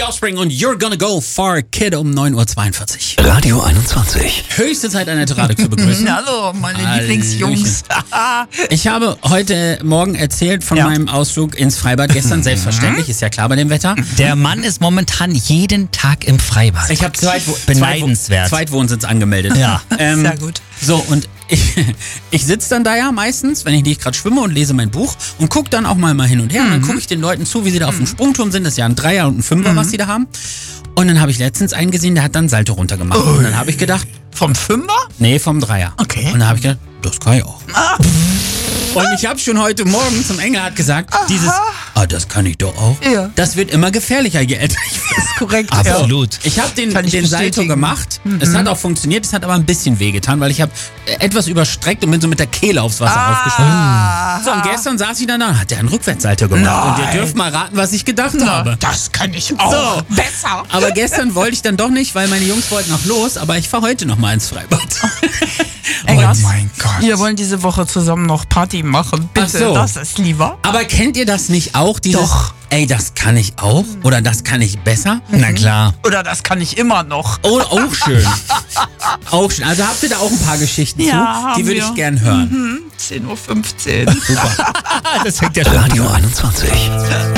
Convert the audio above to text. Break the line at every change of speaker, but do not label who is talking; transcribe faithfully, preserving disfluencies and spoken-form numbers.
Offspring und You're Gonna Go Far Kid um neun Uhr zweiundvierzig.
Radio einundzwanzig.
Höchste Zeit, Annette Radig zu begrüßen.
Hallo, meine
Hallöchen.
Lieblingsjungs.
Ich habe heute Morgen erzählt von
Ja.
meinem Ausflug ins Freibad gestern. Selbstverständlich, ist ja klar bei dem Wetter.
Der Mann ist momentan jeden Tag im Freibad.
Ich habe Zweitwo-
Beneidenswert.
Zweitwo- Zweitwohnsitz angemeldet.
Ja.
Ähm,
Sehr gut.
So, und ich, ich sitze dann da ja meistens, wenn ich nicht gerade schwimme und lese mein Buch und gucke dann auch mal, mal hin und her. Und dann gucke ich den Leuten zu, wie sie da auf dem Sprungturm sind. Das ist ja ein Dreier und ein Fünfer, was sie da haben. Und dann habe ich letztens einen gesehen, der hat dann Salto runtergemacht. Und dann habe ich gedacht,
Vom Fünfer?
nee, vom Dreier.
Okay.
Und dann habe ich gedacht, das kann ich auch. Und ich habe schon heute Morgen zum Engelhardt gesagt, dieses, ah, das kann ich doch auch.
Ja.
Das wird immer gefährlicher, je älter ich werde.
Das ist korrekt.
Absolut.
Ich habe den,
Kann ich
den Salto
bestätigen.
gemacht. Es hat auch funktioniert, es hat aber ein bisschen wehgetan, weil ich habe etwas überstreckt und bin so mit der Kehle aufs Wasser aufgesprungen.
Ah,
So, und gestern saß ich dann da und hat der einen Rückwärtssalto gemacht. Und ihr dürft mal raten, was ich gedacht habe.
das kann ich auch.
So.
Besser.
Aber gestern wollte ich dann doch nicht, weil meine Jungs wollten noch los, aber ich fahre heute noch mal ins Freibad.
Engert,
Oh mein Gott.
Wir wollen diese Woche zusammen noch Party machen. Bitte,
Ach so.
das ist lieber.
Aber kennt ihr das nicht auch? Dieses,
Doch.
ey, das kann ich auch oder das kann ich besser?
Na klar.
Oder das kann ich immer noch.
Oh, auch schön. Auch schön. Also habt ihr da auch ein paar Geschichten
Ja,
zu?
haben
Die würde
wir.
ich gern hören.
zehn Uhr fünfzehn.
Super.
Das hängt ja schon
Radio einundzwanzig.